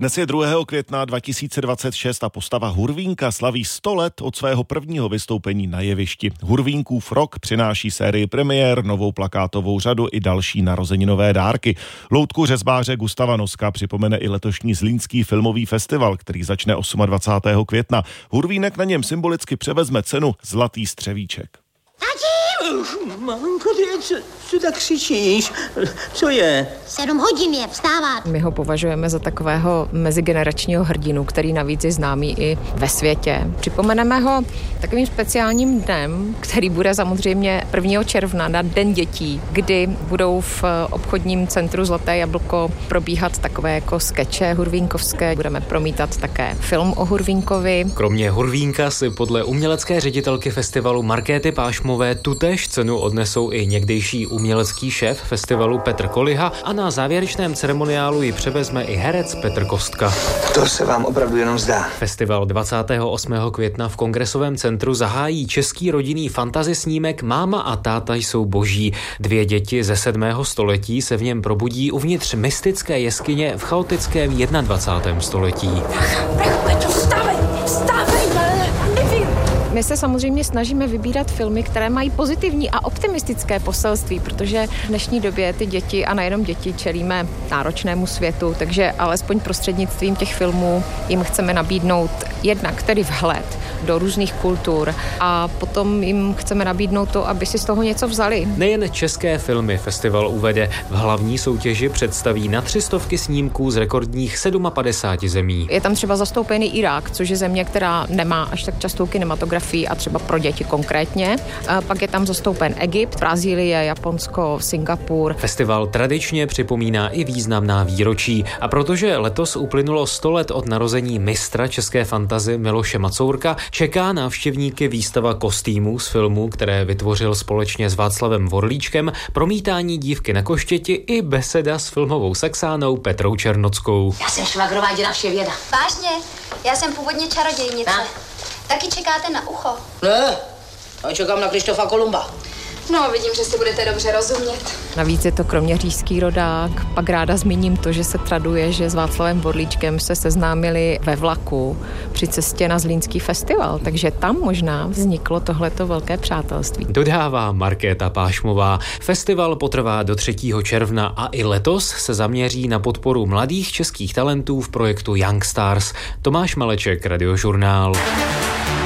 Dnes je 2. května 2026 a postava Hurvínka slaví 100 let od svého prvního vystoupení na jevišti. Hurvínkův rok přináší sérii premiér, novou plakátovou řadu i další narozeninové dárky. Loutku řezbáře Gustava Noska připomene i letošní Zlínský filmový festival, který začne 28. května. Hurvínek na něm symbolicky převezme cenu Zlatý střevíček. Maminko, co tak křičíš? Co je? 7 hodin je, vstávat. My ho považujeme za takového mezigeneračního hrdinu, který navíc je známý i ve světě. Připomeneme ho takovým speciálním dnem, který bude samozřejmě 1. června na Den dětí, kdy budou v obchodním centru Zlaté jablko probíhat takové jako skeče hurvínkovské. Budeme promítat také film o Hurvínkovi. Kromě Hurvínka si podle umělecké ředitelky festivalu Markéty Pášmové tutéž cenu odnesou i někdejší umělecký šéf festivalu Petr Koliha a na závěrečném ceremoniálu ji převezme i herec Petr Kostka. To se vám opravdu jenom zdá. Festival 28. května v Kongresovém centru zahájí český rodinný fantasy snímek Máma a táta jsou boží. 2 děti ze 7. století se v něm probudí uvnitř mystické jeskyně v chaotickém 21. století. My se samozřejmě snažíme vybírat filmy, které mají pozitivní a optimistické poselství, protože v dnešní době ty děti a nejenom děti čelíme náročnému světu, takže alespoň prostřednictvím těch filmů jim chceme nabídnout jednak tedy vhled do různých kultur a potom jim chceme nabídnout to, aby si z toho něco vzali. Nejen české filmy festival uvede. V hlavní soutěži představí na 300 snímků z rekordních 57 zemí. Je tam třeba zastoupený Irák, což je země, která nemá až tak častou kinematografii a třeba pro děti konkrétně. A pak je tam zastoupen Egypt, Brazílie, Japonsko, Singapur. Festival tradičně připomíná i významná výročí a protože letos uplynulo 100 let od narození mistra české fantasy Miloše Macourka, čeká návštěvníky výstava kostýmů z filmů, které vytvořil společně s Václavem Vorlíčkem, promítání Dívky na koštěti i beseda s filmovou sexánou Petrou Černockou. Já jsem švagrová děda Vševěda. Vážně? Já jsem původně čarodějnice. Taky čekáte na ucho? Ne, já čekám na Krištofa Kolumba. No, vidím, že si budete dobře rozumět. Navíc je to kroměřížský rodák. Pak ráda zmíním to, že se traduje, že s Václavem Vorlíčkem se seznámili ve vlaku při cestě na Zlínský festival, takže tam možná vzniklo tohleto velké přátelství. Dodává Markéta Pášmová. Festival potrvá do 3. června a i letos se zaměří na podporu mladých českých talentů v projektu Young Stars. Tomáš Maleček, Radiožurnál.